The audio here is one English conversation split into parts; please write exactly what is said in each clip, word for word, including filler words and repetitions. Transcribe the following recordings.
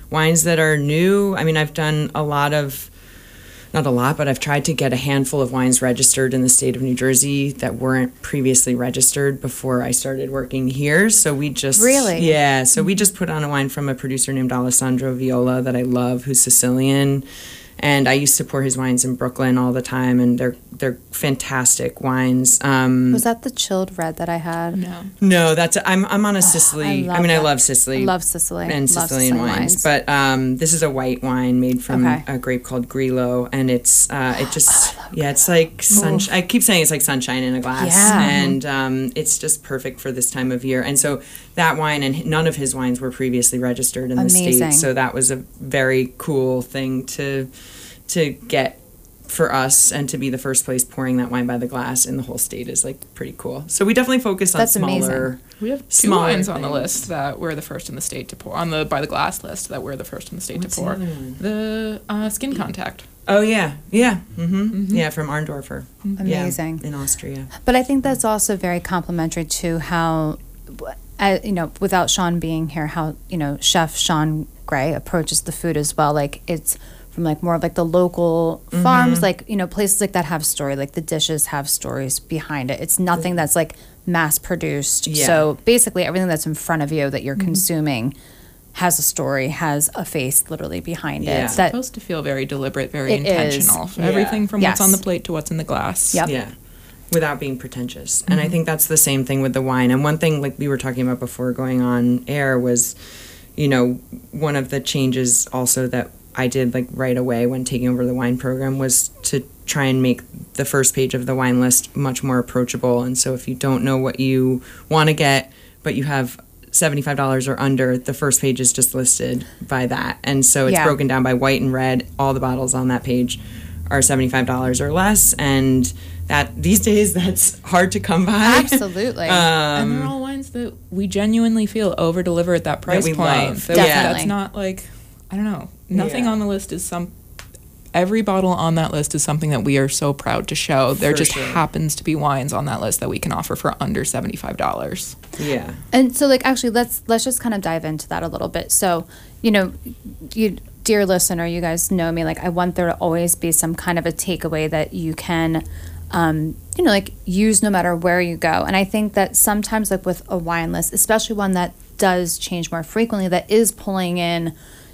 wines that are new. I mean, I've done a lot of, not a lot, but I've tried to get a handful of wines registered in the state of New Jersey that weren't previously registered before I started working here. So we just... Really? Yeah. So we just put on a wine from a producer named Alessandro Viola that I love, who's Sicilian. And I used to pour his wines in Brooklyn all the time, and they're they're fantastic wines. Um, Was that the chilled red that I had? No. No, that's I'm I'm on a Sicily. I, I, mean, that. I love Sicily. I love Sicily and love Sicilian Sicilian wines. wines. But um, this is a white wine made from Okay. a grape called Grillo, and it's uh, it just oh, yeah, it's like sunshine. I keep saying it's like sunshine in a glass, Yeah. and um, it's just perfect for this time of year. And so that wine and none of his wines were previously registered in the Amazing. state, so that was a very cool thing to. to get for us, and to be the first place pouring that wine by the glass in the whole state is like pretty cool. So we definitely focus on That's smaller. amazing. We have two smaller wines on the things. list that we're the first in the state to pour, on the by the glass list that we're the first in the state What's to the pour. other one? The uh, Skin Contact. Oh yeah, yeah, mm-hmm. yeah, from Arndorfer. Amazing. Yeah, in Austria. But I think that's also very complimentary to how, uh, you know, without Sean being here, how, you know, Chef Sean Gray approaches the food as well. Like, it's from like more of like the local Mm-hmm. farms, like, you know, places like that have story, like the dishes have stories behind it. It's nothing that's like mass produced. Yeah. So basically everything that's in front of you that you're consuming has a story, has a face literally behind Yeah. it. It's That supposed to feel very deliberate, very It is. intentional. Yeah. Everything from Yes. what's on the plate to what's in the glass. Yep. Yeah, without being pretentious. And I think that's the same thing with the wine. And one thing, like we were talking about before going on air, was, you know, one of the changes also that I did like right away when taking over the wine program was to try and make the first page of the wine list much more approachable. And so if you don't know what you want to get, but you have seventy-five dollars or under, the first page is just listed by that. And so it's Yeah. broken down by white and red. All the bottles on that page are seventy-five dollars or less. And that these days, that's hard to come by. absolutely. And they're Um, all wines that we genuinely feel over deliver at that price we point. love. That- Definitely. That's not like, I don't know. Nothing Yeah. on the list is some. Every bottle on that list is something that we are so proud to show. There For just sure. happens to be wines on that list that we can offer for under seventy-five dollars. yeah. And so, like, actually, let's let's just kind of dive into that a little bit. So, you know, you dear listener, you guys know me. Like, I want there to always be some kind of a takeaway that you can, um, you know, like use no matter where you go. And I think that sometimes, like with a wine list, especially one that does change more frequently, that is pulling in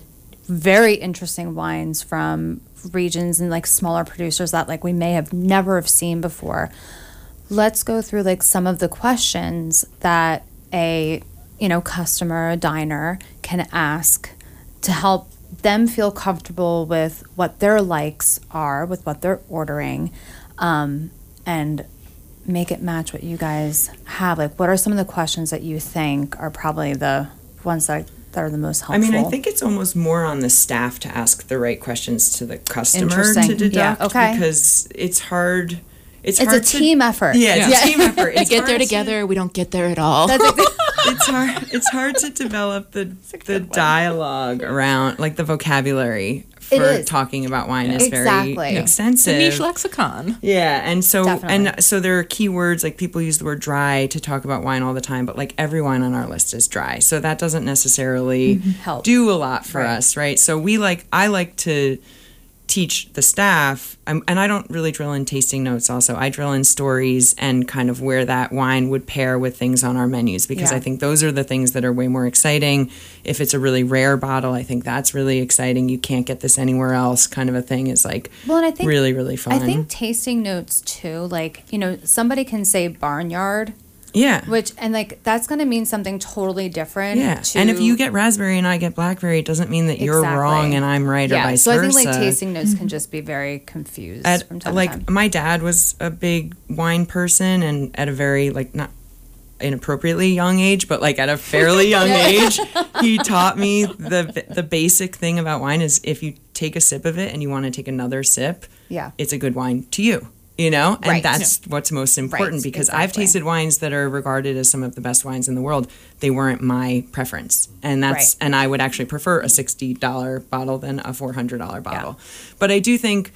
very interesting wines from regions and like smaller producers that like we may have never have seen before. Let's go through like some of the questions that a, you know, customer, a diner can ask to help them feel comfortable with what their likes are, with what they're ordering, um, and make it match what you guys have. Like, what are some of the questions that you think are probably the ones that that are the most helpful? I mean, I think it's almost more on the staff to ask the right questions to the customer Interesting. to deduct. Yeah, okay. Because it's hard. It's, it's hard a to- team effort. Yeah, it's Yeah. a team effort. It's We get there hard to- together. We don't get there at all. That's ex- it's hard. It's hard to develop the the dialogue around, like the vocabulary It for is. talking about wine is Exactly. very Yeah. extensive. It's a niche lexicon. Yeah, and so Definitely. and so there are keywords, like people use the word dry to talk about wine all the time, but like every wine on our list is dry. So that doesn't necessarily Help. do a lot for Right. us, right? So we like I like to teach the staff, um, and I don't really drill in tasting notes also. I drill in stories and kind of where that wine would pair with things on our menus, because Yeah. I think those are the things that are way more exciting. If it's a really rare bottle, I think that's really exciting. You can't get this anywhere else kind of a thing is like Well, and I think really, really fun. I think tasting notes too, like, you know, somebody can say barnyard, yeah. which, and like, that's going to mean something totally different. Yeah, to- and if you get raspberry and I get blackberry, it doesn't mean that you're Exactly. wrong and I'm right, or yeah, vice so I versa. think like tasting notes can just be very confused At, from time like to time. my dad was a big wine person, and at a very like not inappropriately young age, but like at a fairly young age, he taught me the the basic thing about wine is if you take a sip of it and you want to take another sip, Yeah. it's a good wine to you. You know, and Right. that's what's most important, Right, because I've exactly. tasted wines that are regarded as some of the best wines in the world. They weren't my preference, and that's Right. and I would actually prefer a sixty dollar bottle than a four hundred dollar bottle. But I do think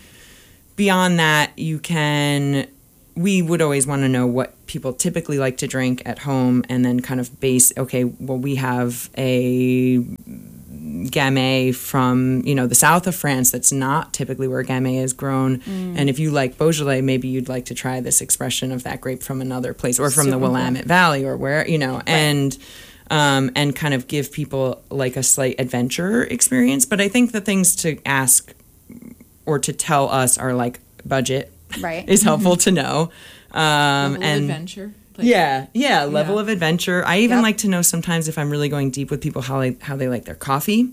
beyond that, you can. We would always want to know what people typically like to drink at home, and then kind of base. Okay, well, we have a Gamay from, you know, the south of France. That's not typically where Gamay is grown. Mm. And if you like Beaujolais, maybe you'd like to try this expression of that grape from another place, or from Super the Willamette cool. Valley, or where, you know, right. and um, and kind of give people like a slight adventure experience. But I think the things to ask or to tell us are like budget right. is helpful mm-hmm. to know. Um, level and of adventure. Like, yeah, yeah, level yeah. of adventure. I even yep. like to know sometimes if I'm really going deep with people how they how they like their coffee.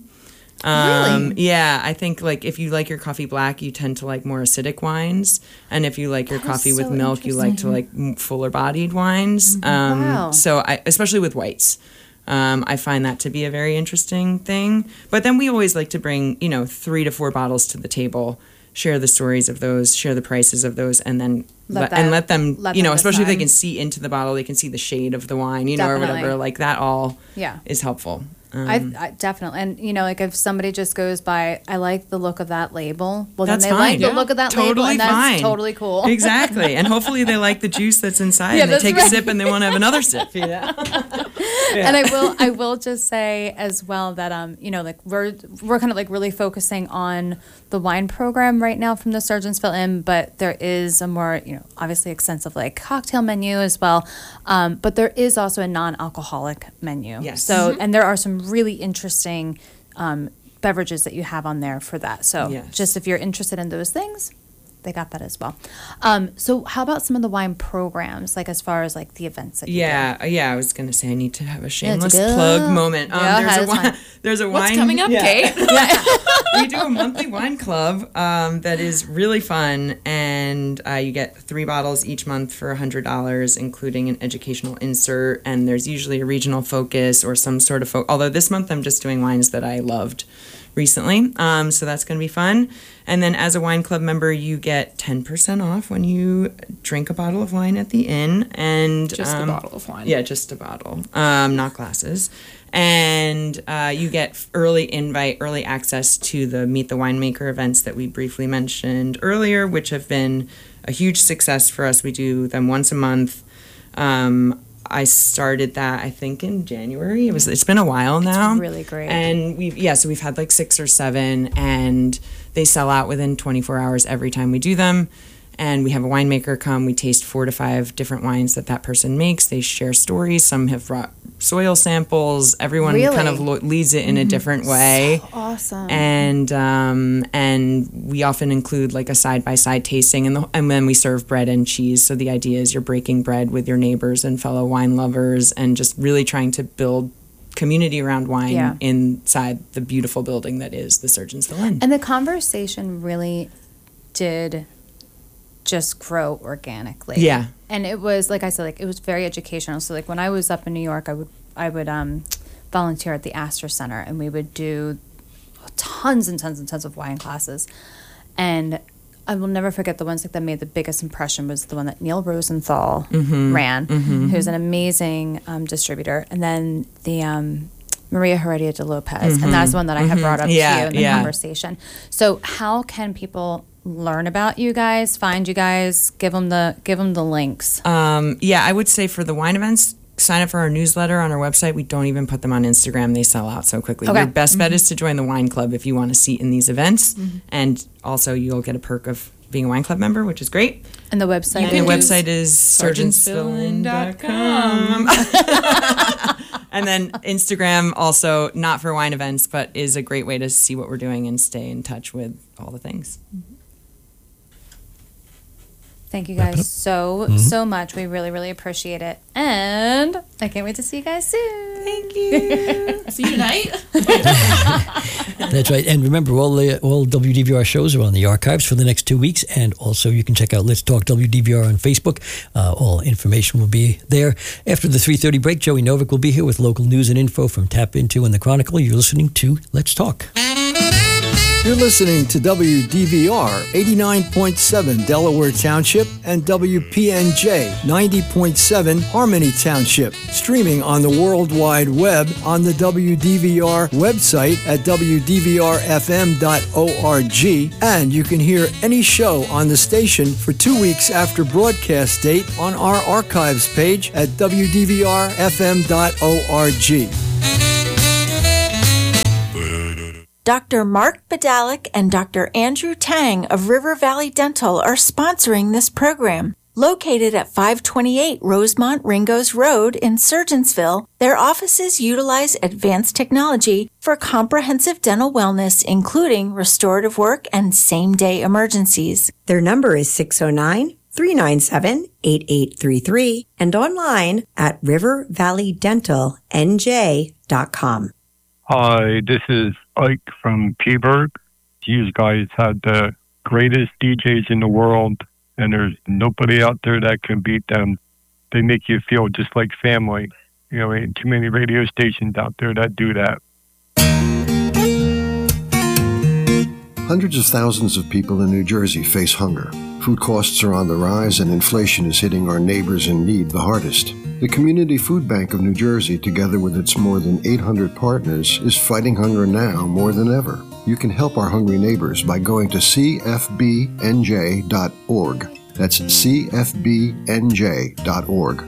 Um, really? Yeah, I think like if you like your coffee black, you tend to like more acidic wines, and if you like your that coffee so with milk, you like to like fuller bodied wines. Mm-hmm. Um, wow. So I, especially with whites. Um, I find that to be a very interesting thing. But then we always like to bring, you know, three to four bottles to the table, share the stories of those, share the prices of those, and then let let, them, and let them, let you know, them especially if they can see into the bottle, they can see the shade of the wine, you Definitely. know, or whatever. Like that all yeah. is helpful. Um, I, I definitely, and you know, like if somebody just goes by, I like the look of that label. Well, that's then they fine. like the yeah. look of that totally label, and that's fine. totally cool. Exactly, and hopefully they like the juice that's inside, yeah, and they take right. a sip, and they want to have another sip. You know? yeah. And I will, I will just say as well that um, you know, like we're we're kind of like really focusing on the wine program right now from the Surgeonsville Inn, but there is a more, you know, obviously extensive like cocktail menu as well, um, but there is also a non-alcoholic menu. Yes. So, mm-hmm. and there are some really interesting um, beverages that you have on there for that. So, yes. just if you're interested in those things, they got that as well. Um, so how about some of the wine programs, like as far as like the events that you yeah, do? Yeah, I was going to say I need to have a shameless yeah, plug moment. Um, yeah, there's, a wine, there's a What's wine. coming up, yeah. Kate? yeah. We do a monthly wine club um, that is really fun, and uh, you get three bottles each month for one hundred dollars, including an educational insert, and there's usually a regional focus or some sort of focus. Although this month I'm just doing wines that I loved recently, um, so that's going to be fun. And then as a wine club member, you get ten percent off when you drink a bottle of wine at the inn. And Just um, a bottle of wine. Yeah, just a bottle, um, not glasses. And uh, you get early invite, early access to the Meet the Winemaker events that we briefly mentioned earlier, which have been a huge success for us. We do them once a month. Um, I started that I think in January. It was. It's been a while now. It's really great. And we've yeah, so we've had like six or seven, and they sell out within twenty-four hours every time we do them. And we have a winemaker come. We taste four to five different wines that that person makes. They share stories. Some have brought soil samples. Everyone really? kind of lo- leads it in a different way. So awesome. And um, and we often include like a side by side tasting, and the, and then we serve bread and cheese. So the idea is you're breaking bread with your neighbors and fellow wine lovers, and just really trying to build community around wine yeah. inside the beautiful building that is the Surgeonsville Inn. And the conversation really did just grow organically. Yeah. And it was, like I said, like it was very educational. So like when I was up in New York, I would I would um, volunteer at the Astor Center, and we would do tons and tons and tons of wine classes. And I will never forget the ones like that made the biggest impression was the one that Neil Rosenthal mm-hmm. ran, mm-hmm. who's an amazing um, distributor. And then the um, Maria Heredia de Lopez, mm-hmm. and that's the one that I had brought up yeah, to you in the yeah. conversation. So how can people learn about you guys, find you guys, give them the give them the links? Um, yeah, I would say for the wine events, sign up for our newsletter on our website. We don't even put them on Instagram. They sell out so quickly. Okay. Your best mm-hmm. bet is to join the wine club if you want a seat in these events. Mm-hmm. And also you'll get a perk of being a wine club member, which is great. And the website? And the website is surgeonsville inn dot com. And then Instagram also, not for wine events, but is a great way to see what we're doing and stay in touch with all the things. Mm-hmm. Thank you guys so, mm-hmm. so much. We really, really appreciate it. And I can't wait to see you guys soon. Thank you. See you tonight. That's right. And remember, all the all W D V R shows are on the archives for the next two weeks. And also you can check out Let's Talk W D V R on Facebook. Uh, all information will be there. After the three thirty break, Joey Novick will be here with local news and info from Tap Into and The Chronicle. You're listening to Let's Talk. You're listening to W D V R eighty-nine point seven Delaware Township and W P N J ninety point seven Harmony Township. Streaming on the World Wide Web on the W D V R website at w d v r f m dot org. And you can hear any show on the station for two weeks after broadcast date on our archives page at w d v r f m dot org. Doctor Mark Badalik and Doctor Andrew Tang of River Valley Dental are sponsoring this program. Located at five twenty-eight Rosemont Ringos Road in Surgeonsville, their offices utilize advanced technology for comprehensive dental wellness, including restorative work and same-day emergencies. Their number is six oh nine, three nine seven, eight eight three three and online at river valley dental n j dot com. Hi, this is Ike from Peaburg. You guys have the greatest D Js in the world, and there's nobody out there that can beat them. They make you feel just like family. You know, ain't too many radio stations out there that do that. Hundreds of thousands of people in New Jersey face hunger. Food costs are on the rise and inflation is hitting our neighbors in need the hardest. The Community Food Bank of New Jersey, together with its more than eight hundred partners, is fighting hunger now more than ever. You can help our hungry neighbors by going to c f b n j dot org. That's c f b n j dot org.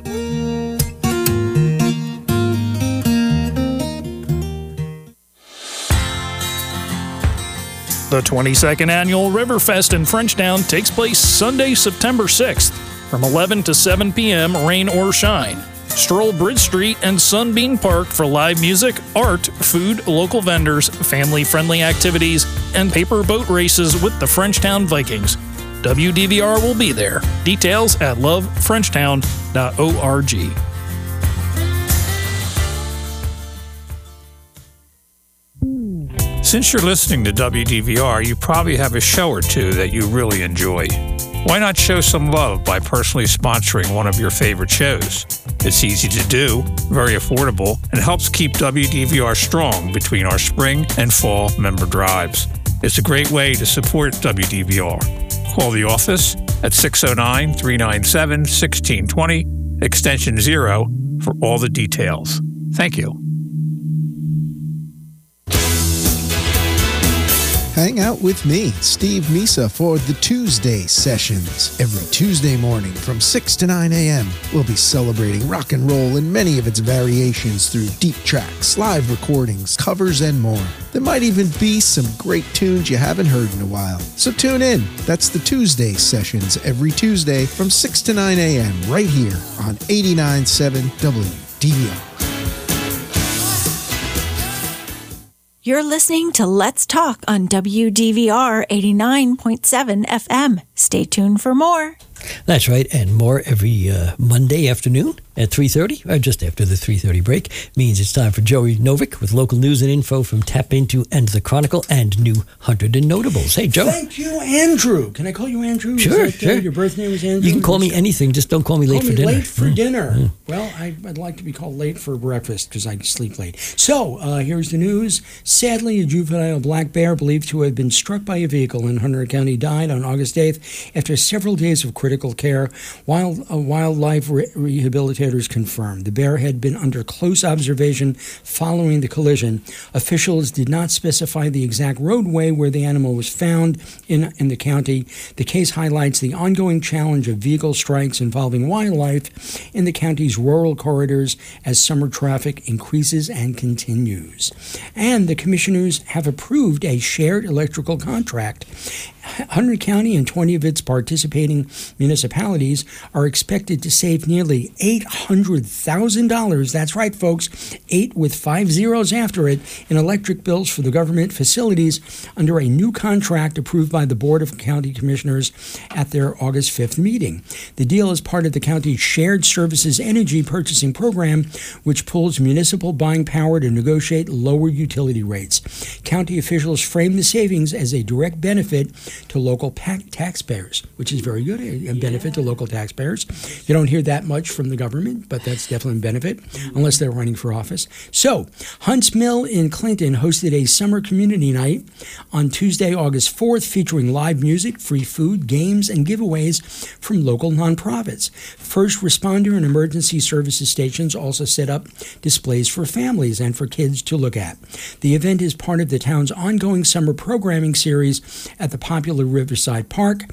The twenty-second Annual Riverfest in Frenchtown takes place Sunday, September sixth, from eleven to seven p.m., rain or shine. Stroll Bridge Street and Sunbeam Park for live music, art, food, local vendors, family-friendly activities, and paper boat races with the Frenchtown Vikings. W D V R will be there. Details at love frenchtown dot org. Since you're listening to W D V R, you probably have a show or two that you really enjoy. Why not show some love by personally sponsoring one of your favorite shows? It's easy to do, very affordable, and helps keep W D V R strong between our spring and fall member drives. It's a great way to support W D V R. Call the office at six oh nine, three nine seven, one six two zero, extension zero, for all the details. Thank you. Hang out with me, Steve Misa, for the Tuesday Sessions. Every Tuesday morning from six to nine a.m., we'll be celebrating rock and roll in many of its variations through deep tracks, live recordings, covers, and more. There might even be some great tunes you haven't heard in a while. So tune in. That's the Tuesday Sessions every Tuesday from six to nine a.m. right here on eighty-nine point seven W D V R. You're listening to Let's Talk on W D V R eighty-nine point seven F M. Stay tuned for more. That's right, and more every uh, Monday afternoon at three thirty, or just after the three thirty break. Means it's time for Joey Novick with local news and info from Tap Into and the Chronicle and new one hundred and Notables. Hey, Joe. Thank you, Andrew. Can I call you Andrew? Sure, Is that, sure. Uh, your birth name is Andrew? You can call me anything, just don't call me late call for me dinner. late for Mm. dinner. Mm. Well, I, I'd like to be called late for breakfast because I sleep late. So, uh, here's the news. Sadly, a juvenile black bear believed to have been struck by a vehicle in Hunter County died on August eighth after several days of critical care. Wild, uh, wildlife re- rehabilitators confirmed the bear had been under close observation following the collision. Officials did not specify the exact roadway where the animal was found in, in the county. The case highlights the ongoing challenge of vehicle strikes involving wildlife in the county's rural corridors as summer traffic increases and continues. And the commissioners have approved a shared electrical contract. Hunter County and twenty of its participating municipalities are expected to save nearly eight hundred thousand dollars. That's right, folks, eight with five zeros after it, in electric bills for the government facilities under a new contract approved by the Board of County Commissioners at their August fifth meeting. The deal is part of the county's Shared Services Energy Purchasing Program, which pools municipal buying power to negotiate lower utility rates. County officials frame the savings as a direct benefit to local pa- taxpayers, which is very good, a, a benefit to local taxpayers. You don't hear that much from the government, but that's definitely a benefit, unless they're running for office. So, Hunts Mill in Clinton hosted a summer community night on Tuesday, August fourth, featuring live music, free food, games, and giveaways from local nonprofits. First responder and emergency services stations also set up displays for families and for kids to look at. The event is part of the town's ongoing summer programming series at the popular Riverside Park.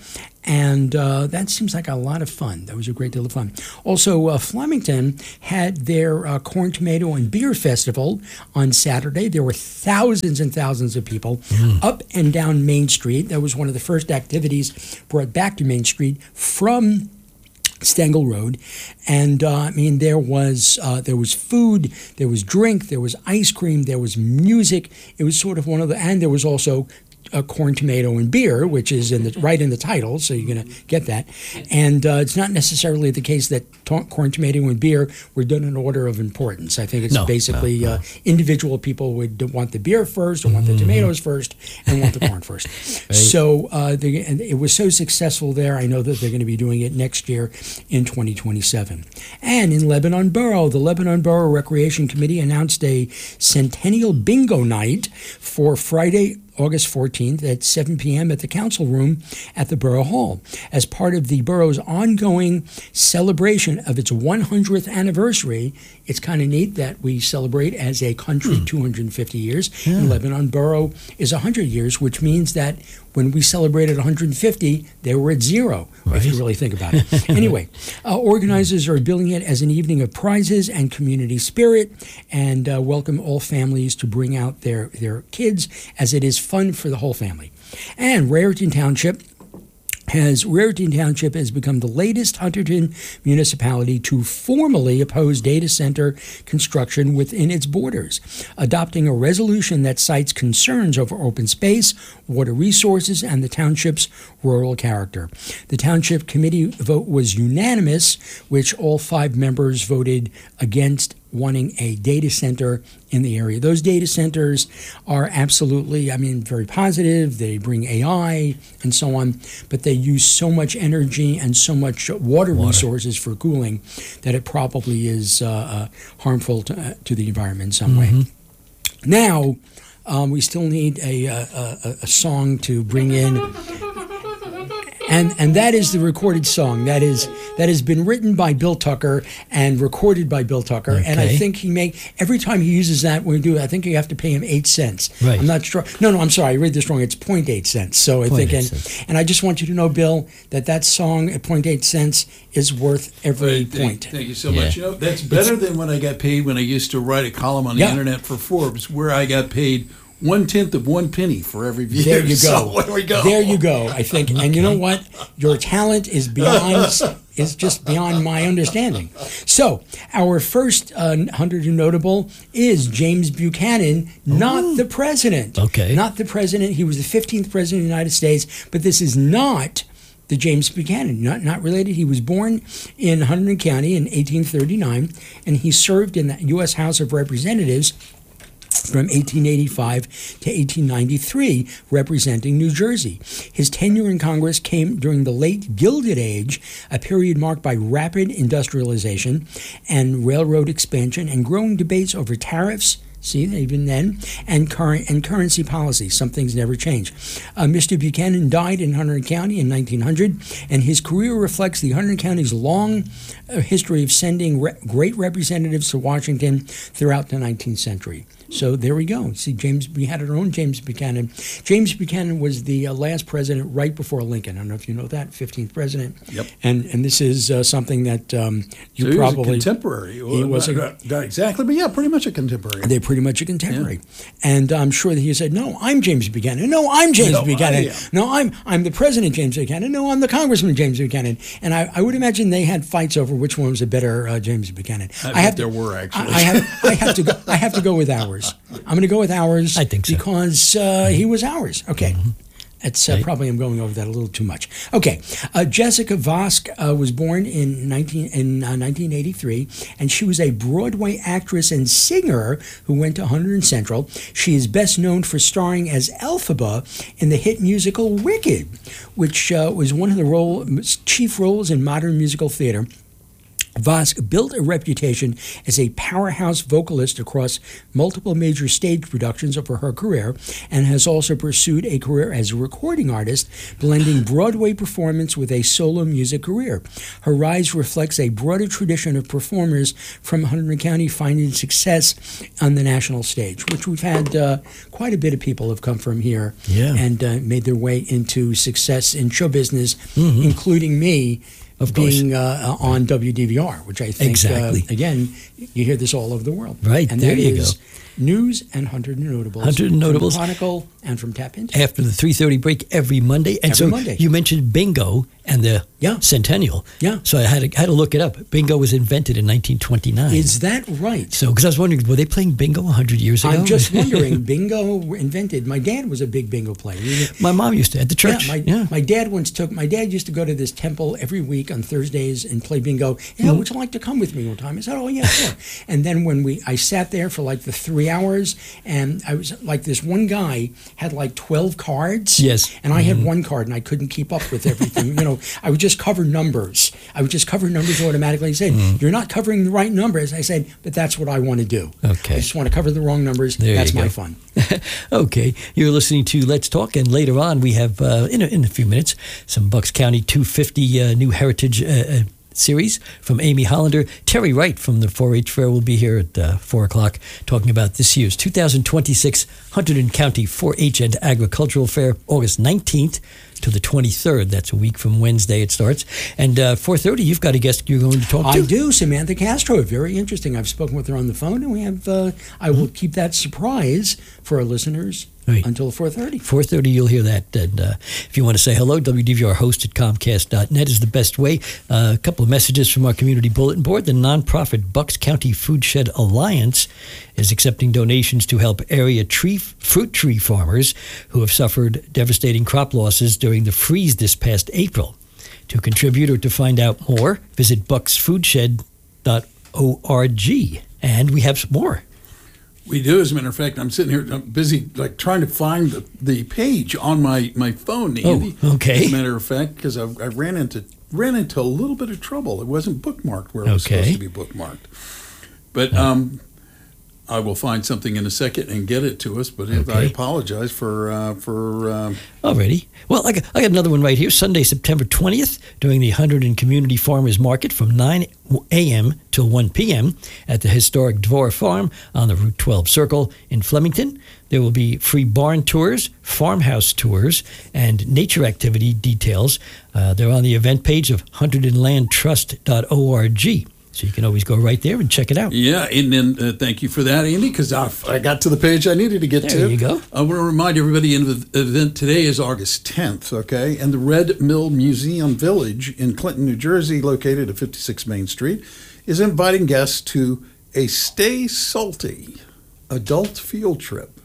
And uh, that seems like a lot of fun. That was a great deal of fun. Also, uh, Flemington had their uh, Corn, Tomato, and Beer Festival on Saturday. There were thousands and thousands of people mm. up and down Main Street. That was one of the first activities brought back to Main Street from Stengel Road. And uh, I mean, there was uh, there was food, there was drink, there was ice cream, there was music. It was sort of one of the, and there was also Uh, corn, tomato, and beer, which is in the right in the title, so you're going to get that. And uh, it's not necessarily the case that to- corn, tomato, and beer were done in order of importance. I think it's No, basically no, no. Uh, individual people would want the beer first, or want the tomatoes first, and want the corn first. Right. So uh, they, and it was so successful there. I know that they're going to be doing it next year in twenty twenty-seven. And in Lebanon Borough, the Lebanon Borough Recreation Committee announced a centennial bingo night for Friday, August fourteenth at seven p.m. at the Council Room at the Borough Hall as part of the borough's ongoing celebration of its one hundredth anniversary. It's kind of neat that we celebrate as a country two hundred fifty years. Yeah. And Lebanon Borough is one hundred years, which means that when we celebrated one hundred fifty, they were at zero, Right. if you really think about it. Anyway, uh, organizers are billing it as an evening of prizes and community spirit, and uh, welcome all families to bring out their, their kids, as it is fun for the whole family. And Raritan Township has Raritan Township has become the latest Hunterdon municipality to formally oppose data center construction within its borders, adopting a resolution that cites concerns over open space, water resources, and the township's rural character. The township committee vote was unanimous, which all five members voted against wanting a data center in the area. Those data centers are absolutely, I mean, very positive. They bring A I and so on, but they use so much energy and so much water, water. resources for cooling that it probably is uh, uh, harmful to, uh, to the environment in some mm-hmm. way. Now, um, we still need a, a, a, a song to bring in. And and that is the recorded song. That is that has been written by Bill Tucker and recorded by Bill Tucker. Okay. And I think he make every time he uses that when we do it, I think you have to pay him eight cents. Right. I'm not sure. No, no, I'm sorry. I read this wrong. It's point eight cents. So I think, and, and I just want you to know, Bill, that that song at point eight cents is worth every Right, thank, point. Thank you so Yeah. much. You know, that's better It's- than when I got paid when I used to write a column on the Yeah. internet for Forbes, where I got paid one tenth of one penny for every view. There you go. So there we go. There you go. I think, and you know what? Your talent is beyond is just beyond my understanding. So our first uh, hundred and notable is James Buchanan, not Ooh. the president. Okay. Not the president. He was the fifteenth president of the United States, but this is not the James Buchanan, not not related. He was born in Hunterdon County in eighteen thirty-nine, and he served in the U S House of Representatives from eighteen eighty-five to eighteen ninety-three, representing New Jersey. His tenure in Congress came during the late Gilded Age, a period marked by rapid industrialization and railroad expansion and growing debates over tariffs, see, even then, and current and currency policy. Some things never change. Uh, Mister Buchanan died in Hunterdon County in nineteen hundred, and his career reflects the Hunterdon County's long uh, history of sending re- great representatives to Washington throughout the nineteenth century. So there we go. See, James, we had our own James Buchanan. James Buchanan was the uh, last president right before Lincoln. I don't know if you know that, fifteenth president. Yep. And and this is uh, something that um, you So he probably was a contemporary. He Well, was not, a, not- not exactly, but yeah, pretty much a contemporary. they're pretty much a contemporary. And I'm sure that he said, no, I'm James Buchanan. No, I'm James No, I Buchanan. am. No, I'm I'm the President James Buchanan. No, I'm the Congressman James Buchanan. And I, I would imagine they had fights over which one was a better uh, James Buchanan. I, I bet have there to, were actually. I, I have I have to go I have to go with ours. I'm going to go with ours. I think so. Because uh, he was ours. Okay. Mm-hmm. It's uh, probably I'm going over that a little too much. Okay, uh, Jessica Vosk uh, was born in nineteen in uh, nineteen eighty-three, and she was a Broadway actress and singer who went to Hunterdon Central. She is best known for starring as Elphaba in the hit musical Wicked, which uh, was one of the role chief roles in modern musical theater. Vosk built a reputation as a powerhouse vocalist across multiple major stage productions over her career and has also pursued a career as a recording artist, blending Broadway performance with a solo music career. Her rise reflects a broader tradition of performers from Hunterdon County finding success on the national stage, which we've had uh, quite a bit of people have come from here yeah. and uh, made their way into success in show business, mm-hmm. including me. Of being uh, on W D V R, which I think, exactly. uh, again, you hear this all over the world. Right, and there that you is go. News and Hunterdon Notables. Hunterdon Notables. From Chronicle and from Tap Into. After the three thirty break every Monday. And every so Monday. You mentioned bingo and the yeah. centennial. Yeah. So I had to, had to look it up. Bingo was invented in nineteen twenty-nine. Is that right? So, because I was wondering, were they playing bingo one hundred years ago? I'm just wondering. Bingo invented. My dad was a big bingo player. My mom used to at the church. Yeah my, yeah. my dad once took, my dad used to go to this temple every week on Thursdays and play bingo. Yeah, mm. would you like to come with me one time? I said, oh, yeah, sure. And then when we, I sat there for like the three hours and I was like, this one guy had like twelve cards. Yes. And I mm. had one card and I couldn't keep up with everything. You know, I would just cover numbers. I would just cover numbers automatically. He said, mm. you're not covering the right numbers. I said, but that's what I want to do. Okay. I just want to cover the wrong numbers. There that's you my go. fun. Okay. You're listening to Let's Talk, and later on we have, uh, in, a, in a few minutes, some Bucks County two fifty uh, New Heritage uh, uh, series from Amy Hollander. Terry Wright from the four H Fair will be here at uh, four o'clock talking about this year's two thousand twenty-six Hunterdon County four H and Agricultural Fair, August nineteenth to the twenty-third. That's a week from Wednesday it starts. And uh, four thirty, you've got a guest you're going to talk to. I do, Samantha Castro. Very interesting. I've spoken with her on the phone, and we have. Uh, I will keep that surprise for our listeners right. until four thirty. four thirty, you'll hear that. And uh, if you want to say hello, W D V R host at Comcast dot net is the best way. Uh, a couple of messages from our community bulletin board. The nonprofit Bucks County Food Shed Alliance is accepting donations to help area tree fruit tree farmers who have suffered devastating crop losses during the freeze this past April. To contribute or to find out more, visit bucks food shed dot org. And we have some more. We do, as a matter of fact. I'm sitting here, I'm busy, like trying to find the, the page on my, my phone, Andy. Oh, okay. As a matter of fact, because I, I ran into ran into a little bit of trouble. It wasn't bookmarked where it was okay. supposed to be bookmarked. But um, I will find something in a second and get it to us. But okay. I apologize for uh, for. Um, Alrighty. Well, I got, I got another one right here. Sunday, September twentieth, during the Hunterdon Community Farmers Market from nine a.m. till one p.m. at the historic Dvor Farm on the Route twelve Circle in Flemington. There will be free barn tours, farmhouse tours, and nature activity details. Uh, they're on the event page of hunterdon land trust dot org. So you can always go right there and check it out. Yeah, and then uh, thank you for that, Andy, because I, I got to the page I needed to get there to. There you go. I want to remind everybody, the event today is August tenth, okay? And the Red Mill Museum Village in Clinton, New Jersey, located at fifty-six Main Street, is inviting guests to a Stay Salty adult field trip.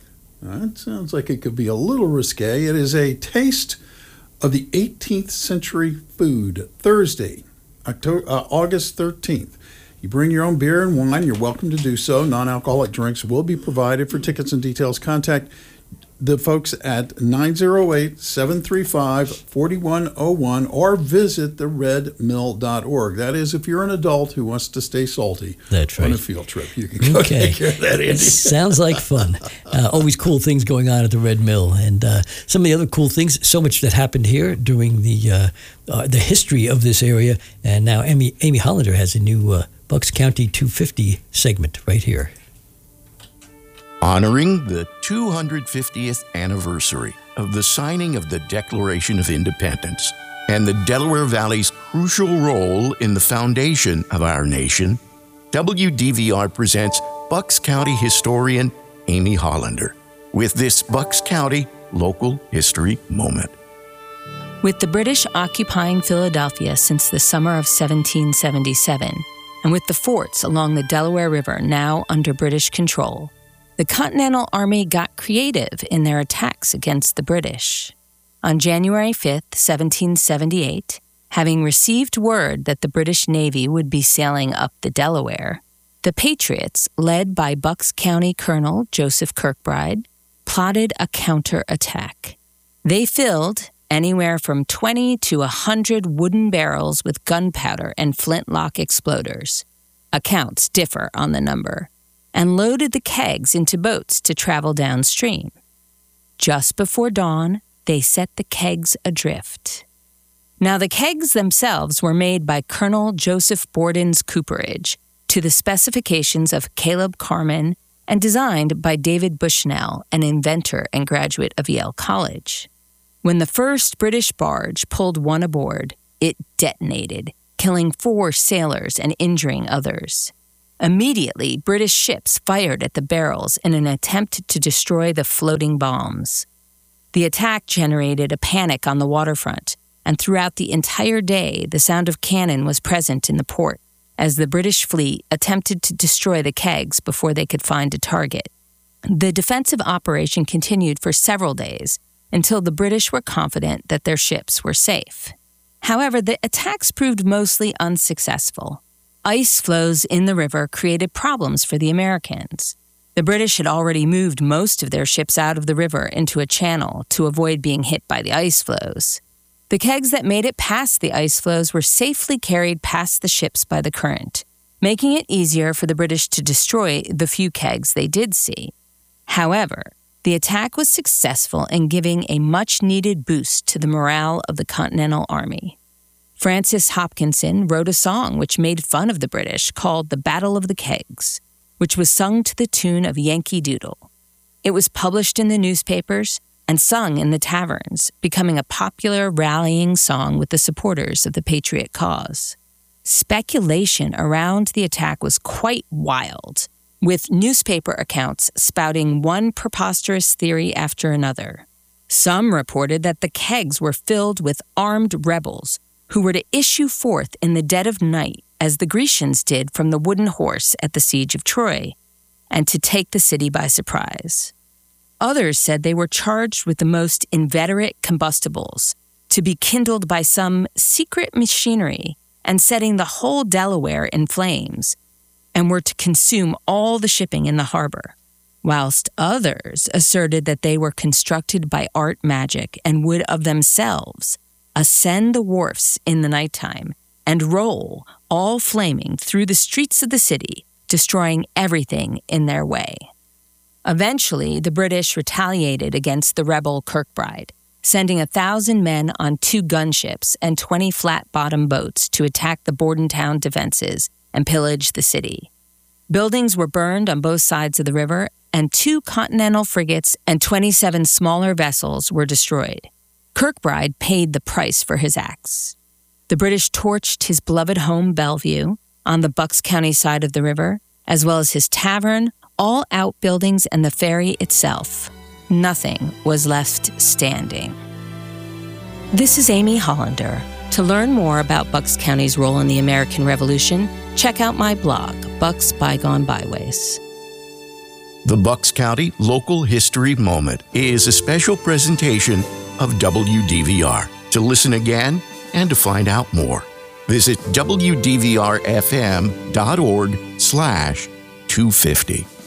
That sounds like it could be a little risque. It is a taste of the eighteenth century food, Thursday, October, uh, August thirteenth. You bring your own beer and wine, you're welcome to do so. Non-alcoholic drinks will be provided. For tickets and details, contact the folks at nine oh eight, seven three five, four one oh one or visit the red mill dot org. That is, if you're an adult who wants to stay salty That's right. on a field trip, you can go okay. take care of that, Andy. Sounds like fun. Uh, always cool things going on at the Red Mill. And uh, some of the other cool things, so much that happened here during the uh, uh, the history of this area. And now Amy, Amy Hollander has a new uh, Bucks County two fifty segment right here. Honoring the two hundred fiftieth anniversary of the signing of the Declaration of Independence and the Delaware Valley's crucial role in the foundation of our nation, W D V R presents Bucks County historian Amy Hollander with this Bucks County local history moment. With the British occupying Philadelphia since the summer of seventeen seventy-seven, and with the forts along the Delaware River now under British control, the Continental Army got creative in their attacks against the British. On January fifth, seventeen seventy-eight, having received word that the British Navy would be sailing up the Delaware, the Patriots, led by Bucks County Colonel Joseph Kirkbride, plotted a counterattack. They filled anywhere from twenty to one hundred wooden barrels with gunpowder and flintlock exploders. Accounts differ on the number, and loaded the kegs into boats to travel downstream. Just before dawn, they set the kegs adrift. Now, the kegs themselves were made by Colonel Joseph Borden's cooperage to the specifications of Caleb Carman and designed by David Bushnell, an inventor and graduate of Yale College. When the first British barge pulled one aboard, it detonated, killing four sailors and injuring others. Immediately, British ships fired at the barrels in an attempt to destroy the floating bombs. The attack generated a panic on the waterfront, and throughout the entire day, the sound of cannon was present in the port as the British fleet attempted to destroy the kegs before they could find a target. The defensive operation continued for several days until the British were confident that their ships were safe. However, the attacks proved mostly unsuccessful. Ice flows in the river created problems for the Americans. The British had already moved most of their ships out of the river into a channel to avoid being hit by the ice flows. The kegs that made it past the ice flows were safely carried past the ships by the current, making it easier for the British to destroy the few kegs they did see. However, the attack was successful in giving a much-needed boost to the morale of the Continental Army. Francis Hopkinson wrote a song which made fun of the British called The Battle of the Kegs, which was sung to the tune of Yankee Doodle. It was published in the newspapers and sung in the taverns, becoming a popular rallying song with the supporters of the Patriot cause. Speculation around the attack was quite wild, with newspaper accounts spouting one preposterous theory after another. Some reported that the kegs were filled with armed rebels who were to issue forth in the dead of night, as the Grecians did from the wooden horse at the siege of Troy, and to take the city by surprise. Others said they were charged with the most inveterate combustibles, to be kindled by some secret machinery and setting the whole Delaware in flames, and were to consume all the shipping in the harbor, whilst others asserted that they were constructed by art magic and would of themselves ascend the wharfs in the nighttime and roll, all flaming, through the streets of the city, destroying everything in their way. Eventually, the British retaliated against the rebel Kirkbride, sending a thousand men on two gunships and twenty flat-bottom boats to attack the Bordentown defenses and pillage the city. Buildings were burned on both sides of the river, and two Continental frigates and twenty-seven smaller vessels were destroyed. Kirkbride paid the price for his acts. The British torched his beloved home, Bellevue, on the Bucks County side of the river, as well as his tavern, all outbuildings, and the ferry itself. Nothing was left standing. This is Amy Hollander. To learn more about Bucks County's role in the American Revolution, check out my blog, Bucks Bygone Byways. The Bucks County Local History Moment is a special presentation of W D V R. To listen again and to find out more, visit W D V R F M dot org slash two fifty.